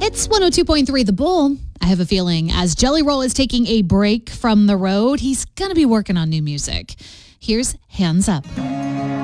It's 102.3 The Bull. I have a feeling as Jelly Roll is taking a break from the road, he's going to be working on new music. Here's Hands Up.